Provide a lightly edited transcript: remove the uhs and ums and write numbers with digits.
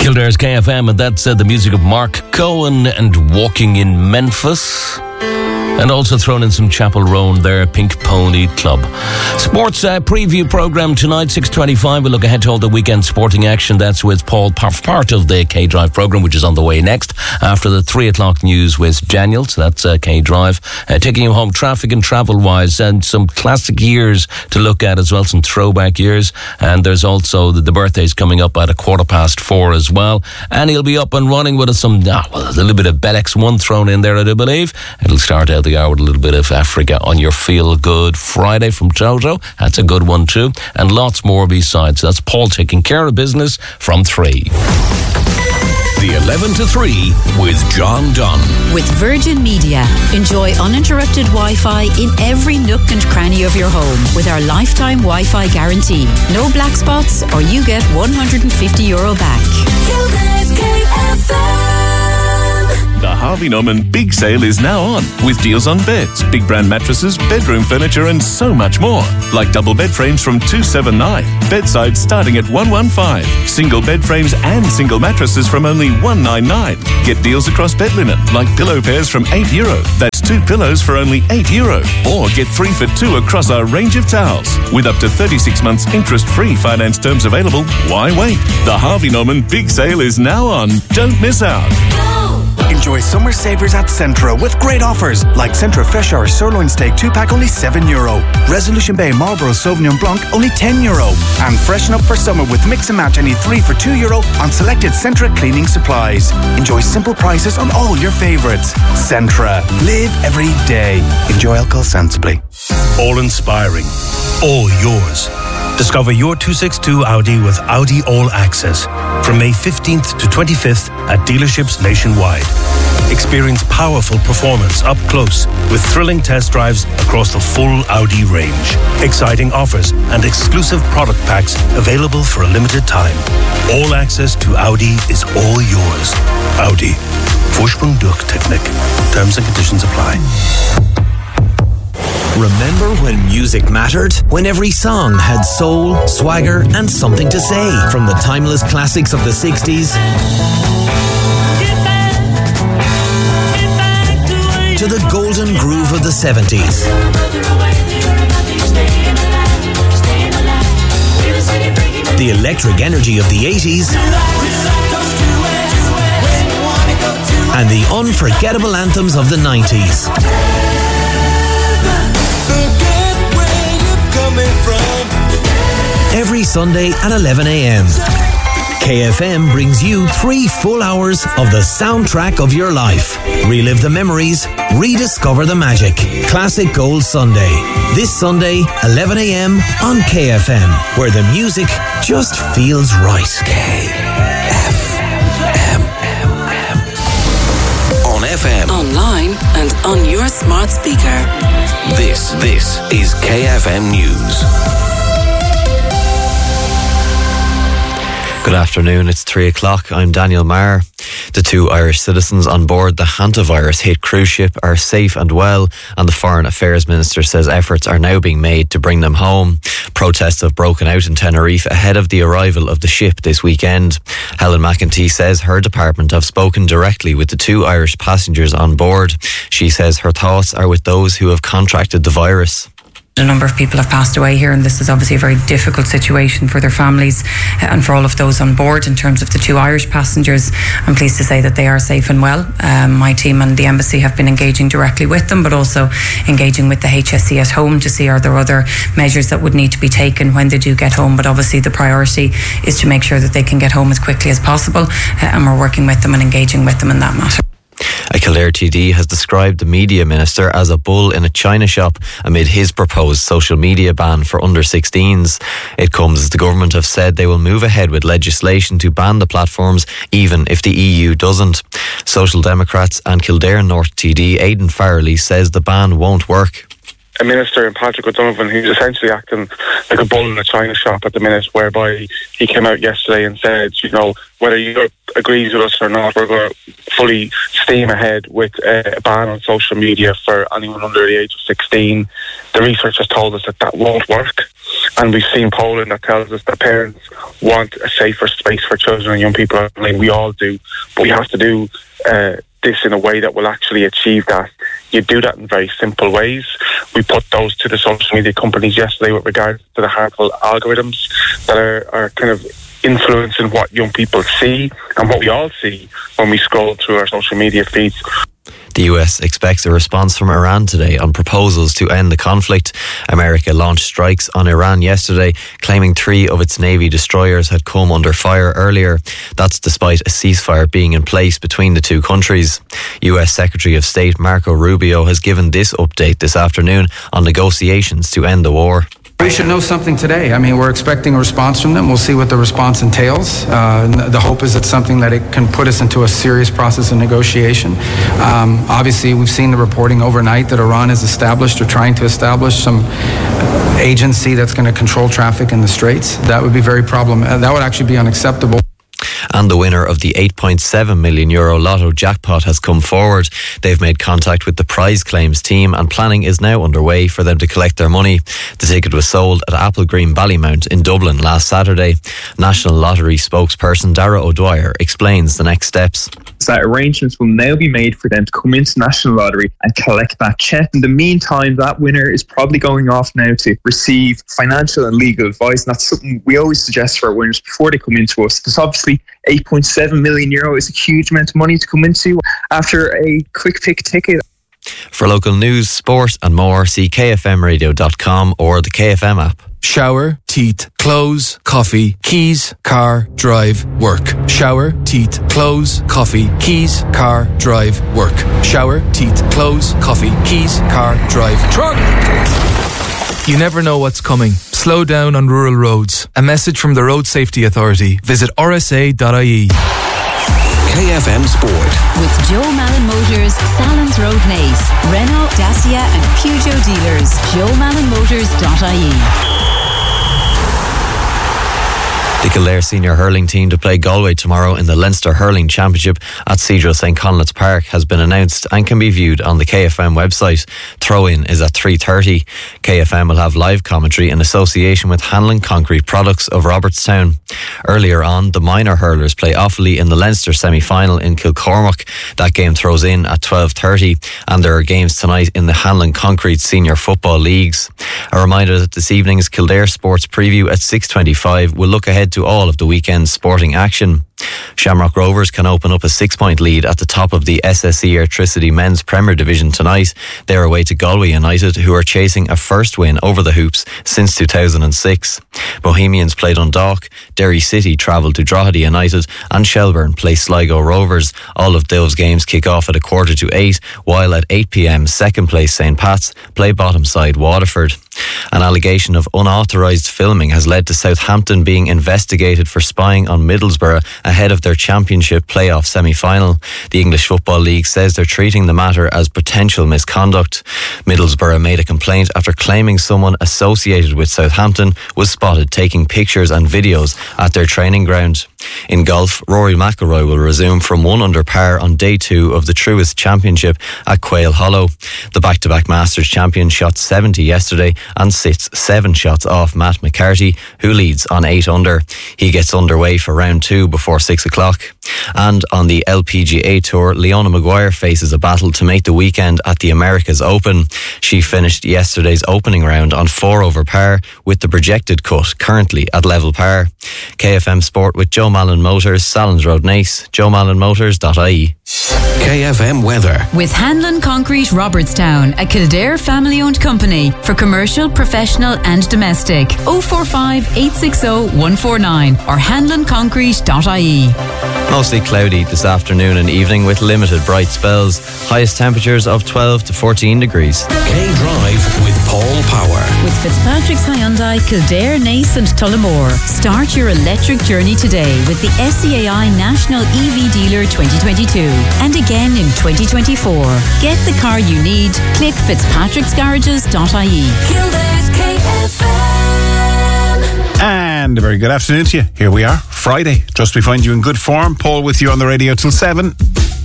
Kildare's KFM, and that's the music of Mark Cohen and Walking in Memphis. And also thrown in some Chapel Roan there, Pink Pony Club. Sports preview programme tonight, 6:25. We'll look ahead to all the weekend sporting action. That's with Paul Parf, part of the K-Drive programme, which is on the way next, after the 3 o'clock news with Daniel. So that's K-Drive. Taking you home traffic and travel-wise, and some classic years to look at as well, some throwback years. And there's also the birthdays coming up at 4:15 as well. And he'll be up and running with some, a little bit of BelX1 thrown in there, I do believe. It'll start out the hour with a little bit of Africa on your Feel Good Friday from Toto. That's a good one too. And lots more besides. That's Paul taking care of business from 3. The 11 to 3 with John Dunn. With Virgin Media. Enjoy uninterrupted Wi-Fi in every nook and cranny of your home with our lifetime Wi-Fi guarantee. No black spots or you get €150 back. The Harvey Norman Big Sale is now on, with deals on beds, big brand mattresses, bedroom furniture and so much more. Like double bed frames from $279, bedsides starting at $115, single bed frames and single mattresses from only $199. Get deals across bed linen, like pillow pairs from €8. That's 2 pillows for only €8. Or get 3 for 2 across our range of towels. With up to 36 months interest-free finance terms available, why wait? The Harvey Norman Big Sale is now on. Don't miss out. Enjoy summer savers at Centra with great offers like Centra Fresh Hour Sirloin Steak 2-pack only €7, Resolution Bay Marlborough Sauvignon Blanc only €10, and freshen up for summer with Mix and Match only 3 for €2 on selected Centra cleaning supplies. Enjoy simple prices on all your favourites. Centra. Live every day. Enjoy alcohol sensibly. All inspiring. All yours. Discover your 262 Audi with Audi All Access from May 15th to 25th at dealerships nationwide. Experience powerful performance up close with thrilling test drives across the full Audi range. Exciting offers and exclusive product packs available for a limited time. All access to Audi is all yours. Audi. Vorsprung durch Technik. Terms and conditions apply. Remember when music mattered? When every song had soul, swagger, and something to say? From the timeless classics of the 60s to the golden groove of the 70s. The electric energy of the 80s. And the unforgettable anthems of the 90s. Every Sunday at 11 a.m. KFM brings you 3 full hours of the soundtrack of your life. Relive the memories, rediscover the magic. Classic Gold Sunday. This Sunday, 11 a.m. on KFM, where the music just feels right. KFM. On FM. Online and on your smart speaker. This is KFM News. Good afternoon, it's 3 o'clock. I'm Daniel Maher. The 2 Irish citizens on board the hantavirus hit cruise ship are safe and well, and the Foreign Affairs Minister says efforts are now being made to bring them home. Protests have broken out in Tenerife ahead of the arrival of the ship this weekend. Helen McEntee says her department have spoken directly with the 2 Irish passengers on board. She says her thoughts are with those who have contracted the virus. A number of people have passed away here, and this is obviously a very difficult situation for their families and for all of those on board. In terms of the 2 Irish passengers, I'm pleased to say that they are safe and well. My team and the embassy have been engaging directly with them, but also engaging with the HSE at home to see are there other measures that would need to be taken when they do get home. But obviously the priority is to make sure that they can get home as quickly as possible, and we're working with them and engaging with them in that matter. A Kildare TD has described the media minister as a bull in a china shop amid his proposed social media ban for under-16s. It comes as the government have said they will move ahead with legislation to ban the platforms even if the EU doesn't. Social Democrats and Kildare North TD Aidan Farrelly says the ban won't work. a minister in Patrick O'Donovan who's essentially acting like a bull in a china shop at the minute, whereby he came out yesterday and said, whether Europe agrees with us or not, we're going to fully steam ahead with a ban on social media for anyone under the age of 16. The research has told us that won't work. And we've seen polling that tells us that parents want a safer space for children and young people. I mean, we all do. But we have to do this in a way that will actually achieve that. You do that in very simple ways. We put those to the social media companies yesterday with regard to the harmful algorithms that are kind of influencing what young people see and what we all see when we scroll through our social media feeds. The US expects a response from Iran today on proposals to end the conflict. America launched strikes on Iran yesterday, claiming 3 of its Navy destroyers had come under fire earlier. That's despite a ceasefire being in place between the two countries. US Secretary of State Marco Rubio has given this update this afternoon on negotiations to end the war. We should know something today. I mean, we're expecting a response from them. We'll see what the response entails. The hope is it's something that it can put us into a serious process of negotiation. Obviously, we've seen the reporting overnight that Iran has established or trying to establish some agency that's going to control traffic in the Straits. That would be very problematic. That would actually be unacceptable. And the winner of the €8.7 million lotto jackpot has come forward. They've made contact with the prize claims team and planning is now underway for them to collect their money. The ticket was sold at Applegreen Ballymount in Dublin last Saturday. National Lottery spokesperson Dara O'Dwyer explains the next steps. So that arrangements will now be made for them to come into National Lottery and collect that cheque. In the meantime, that winner is probably going off now to receive financial and legal advice. And that's something we always suggest for our winners before they come into us, because obviously €8.7 million is a huge amount of money to come into after a quick pick ticket. For local news, sport and more, see kfmradio.com or the KFM app. Shower, teeth, clothes, coffee, keys, car, drive, work. Shower, teeth, clothes, coffee, keys, car, drive, work. Shower, teeth, clothes, coffee, keys, car, drive, truck. You never know what's coming. Slow down on rural roads. A message from the Road Safety Authority. Visit rsa.ie. KFM Sport. With Joe Malin Motors, Salons Road Naas, Renault, Dacia and Peugeot dealers. JoeMalinMotors.ie. The Kildare senior hurling team to play Galway tomorrow in the Leinster Hurling Championship at Cedral St. Conleth's Park has been announced and can be viewed on the KFM website. Throw-in is at 3:30. KFM will have live commentary in association with Hanlon Concrete Products of Robertstown. Earlier on, the minor hurlers play Offaly in the Leinster semi-final in Kilcormac. That game throws in at 12:30, and there are games tonight in the Hanlon Concrete Senior Football Leagues. A reminder that this evening's Kildare Sports Preview at 6:25 will look ahead to all of the weekend's sporting action. Shamrock Rovers can open up a 6-point lead at the top of the SSE Airtricity Men's Premier Division tonight. They're away to Galway United, who are chasing a first win over the Hoops since 2006. Bohemians play Dundalk, Derry City travel to Drogheda United, and Shelbourne play Sligo Rovers. All of those games kick off at 7:45, while at 8 p.m, second place St. Pat's play bottom side Waterford. An allegation of unauthorised filming has led to Southampton being investigated for spying on Middlesbrough ahead of their championship playoff semi-final. The English Football League says they're treating the matter as potential misconduct. Middlesbrough made a complaint after claiming someone associated with Southampton was spotted taking pictures and videos at their training ground. In golf, Rory McIlroy will resume from 1 under par on day 2 of the Truist Championship at Quail Hollow. The back-to-back Masters champion shot 70 yesterday and sits 7 shots off Matt McCarthy, who leads on 8 under. He gets underway for round 2 before 6 o'clock. And on the LPGA Tour, Leona Maguire faces a battle to make the weekend at the Americas Open. She finished yesterday's opening round on 4 over par, with the projected cut currently at level par. KFM Sport with Joe Malin Motors, Salons Road Naas, JoeMalinMotors.ie. KFM Weather. With Hanlon Concrete Robertstown, a Kildare family-owned company for commercial, professional and domestic. 045 860 149 or hanlonconcrete.ie. Mostly cloudy this afternoon and evening with limited bright spells. Highest temperatures of 12 to 14 degrees. K-Drive with Paul power. With Fitzpatrick's Hyundai, Kildare, Naas and Tullamore. Start your electric journey today with the SCAI National EV Dealer 2022 and again in 2024. Get the car you need. Click fitzpatricksgarages.ie. Kildare's KFM. And a very good afternoon to you. Here we are, Friday. Trust we find you in good form. Paul with you on the radio till 7.